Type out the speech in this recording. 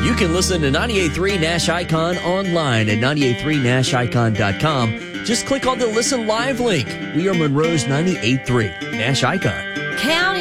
You can listen to 98.3 Nash Icon online at 983nashicon.com. Just click on the Listen Live link. We are Monroe's 98.3 Nash Icon. County